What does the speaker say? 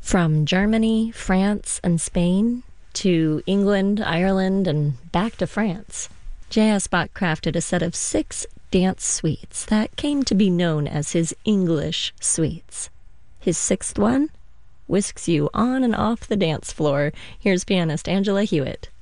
From Germany, France, and Spain to England, Ireland, and back to France, J.S. Bach crafted a set of 6 dance suites that came to be known as his English suites. His 6th one whisks you on and off the dance floor. Here's pianist Angela Hewitt.